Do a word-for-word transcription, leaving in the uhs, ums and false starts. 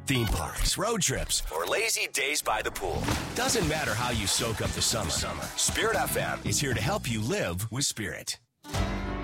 Theme parks, road trips, or lazy days by the pool. Doesn't matter how you soak up the summer. Spirit F M is here to help you live with Spirit.